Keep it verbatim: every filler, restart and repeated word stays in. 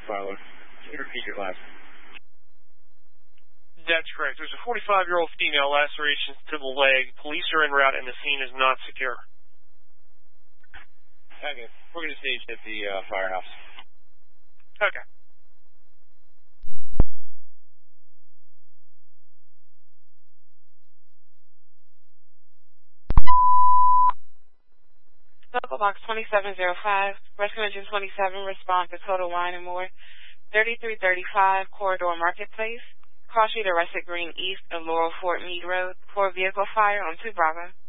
Fowler. Can you repeat your last? That's correct. There's a forty-five-year-old female lacerations to the leg. Police are en route and the scene is not secure. Okay. We're going to stage at the uh, firehouse. Okay. Local box twenty-seven oh five, Rescue Engine twenty-seven, response to Total Wine and More, thirty-three thirty-five Corridor Marketplace. Call sheet arrested Green East of Laurel Fort Meade Road for a vehicle fire on two Bravo.